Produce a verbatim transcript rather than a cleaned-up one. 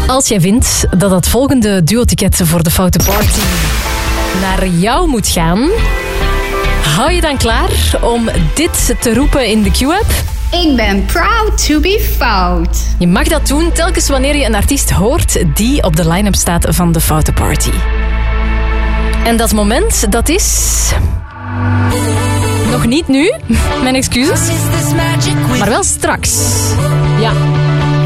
Als jij vindt dat het volgende duo-ticket voor de Foute Party naar jou moet gaan, hou je dan klaar om dit te roepen in de Q-app? Ik ben proud to be fout. Je mag dat doen telkens wanneer je een artiest hoort die op de line-up staat van de Foute Party. En dat moment, dat is... nog niet nu, mijn excuses, maar wel straks. Ja.